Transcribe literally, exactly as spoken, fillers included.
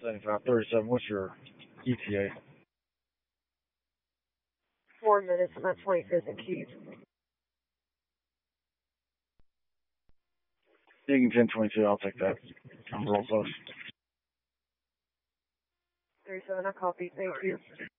seventy-five thirty-seven, what's your E T A? Four minutes, and that's twenty-fifth and Keith. Digging ten twenty-two, I'll take that. I'm real close. thirty-seven, I copy. Thank you.